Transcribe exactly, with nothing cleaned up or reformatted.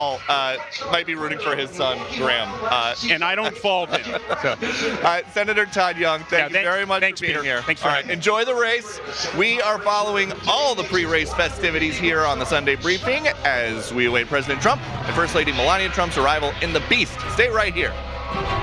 Uh, might be rooting for his son, Graham. Uh, and I don't fault him. So. Uh, Senator Todd Young, thank yeah, you thanks, very much thanks, for being Peter. here. Thanks for all right, enjoy the race. We are following all the pre-race festivities here on the Sunday Briefing as we await President Trump and First Lady Melania Trump's arrival in the Beast. Stay right here.